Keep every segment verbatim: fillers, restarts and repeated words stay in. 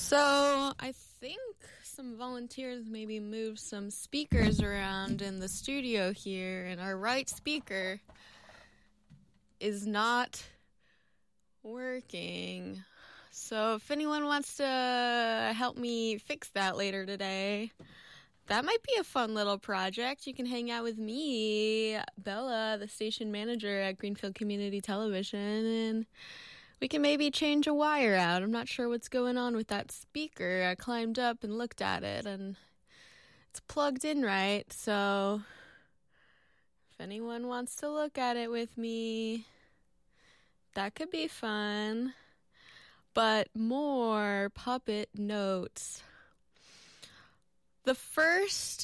So I think some volunteers maybe moved some speakers around in the studio here, and our right speaker is not working. So if anyone wants to help me fix that later today, that might be a fun little project. You can hang out with me, Bella, the station manager at Greenfield Community Television, and we can maybe change a wire out. I'm not sure what's going on with that speaker. I climbed up and looked at it, and it's plugged in right. So if anyone wants to look at it with me, that could be fun. But more puppet notes. The first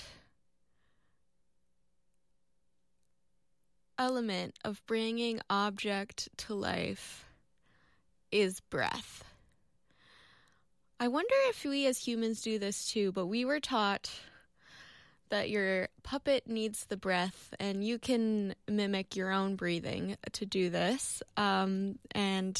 element of bringing object to life is breath. I wonder if we as humans do this too, but we were taught that your puppet needs the breath, and you can mimic your own breathing to do this. Um, and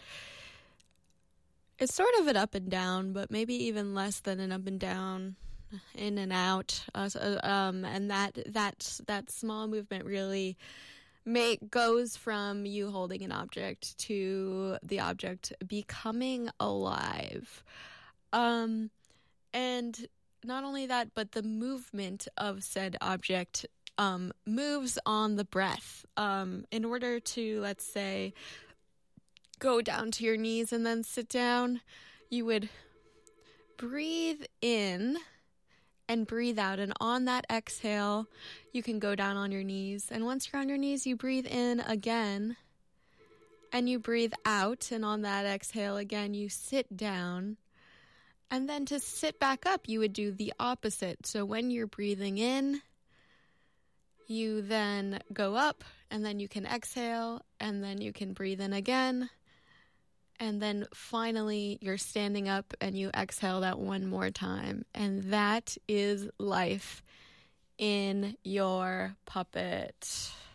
it's sort of an up and down, but maybe even less than an up and down, in and out. Uh, so, um, and that that that small movement really Make goes from you holding an object to the object becoming alive. Um, and not only that, but the movement of said object um, moves on the breath. Um, in order to, let's say, go down to your knees and then sit down, you would breathe in and breathe out. And on that exhale, you can go down on your knees. And once you're on your knees, you breathe in again and you breathe out. And on that exhale again, you sit down. And then to sit back up, you would do the opposite. So when you're breathing in, you then go up, and then you can exhale, and then you can breathe in again. And then finally, you're standing up and you exhale that one more time. And that is life in your puppet.